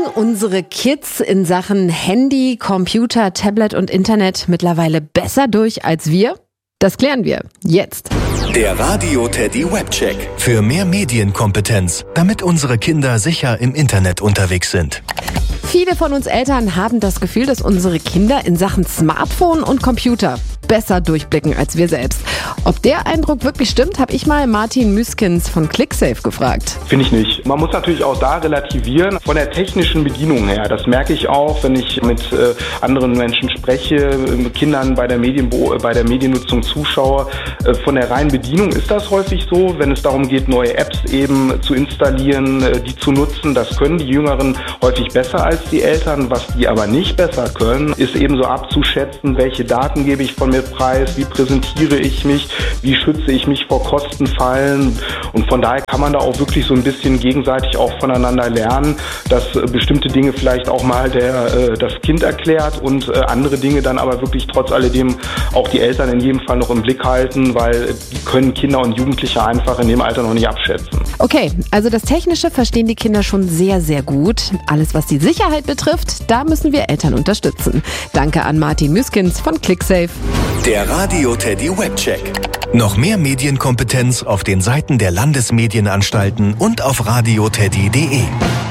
unsere Kids in Sachen Handy, Computer, Tablet und Internet mittlerweile besser durch als wir? Das klären wir jetzt. Der Radio Teddy Webcheck. Für mehr Medienkompetenz, damit unsere Kinder sicher im Internet unterwegs sind. Viele von uns Eltern haben das Gefühl, dass unsere Kinder in Sachen Smartphone und Computer besser durchblicken als wir selbst. Ob der Eindruck wirklich stimmt, habe ich mal Martin Müskens von ClickSafe gefragt. Finde ich nicht. Man muss natürlich auch da relativieren von der technischen Bedienung her. Das merke ich auch, wenn ich mit anderen Menschen spreche, mit Kindern bei der Mediennutzung zuschaue. Von der reinen Bedienung ist das häufig so, wenn es darum geht, neue Apps eben zu installieren, die zu nutzen. Das können die Jüngeren häufig besser als die Eltern. Was die aber nicht besser können, ist eben so abzuschätzen, welche Daten gebe ich von mir preis, wie präsentiere ich mich, wie schütze ich mich vor Kostenfallen. Und von daher kann man da auch wirklich so ein bisschen gegenseitig auch voneinander lernen, dass bestimmte Dinge vielleicht auch mal das Kind erklärt und andere Dinge dann aber wirklich trotz alledem auch die Eltern in jedem Fall noch im Blick halten, weil die können Kinder und Jugendliche einfach in dem Alter noch nicht abschätzen. Okay, also das Technische verstehen die Kinder schon sehr, sehr gut. Alles, was die Sicherheit betrifft, da müssen wir Eltern unterstützen. Danke an Martin Müskens von ClickSafe. Der Radio Teddy Webcheck. Noch mehr Medienkompetenz auf den Seiten der Landesmedienanstalten und auf radioteddy.de.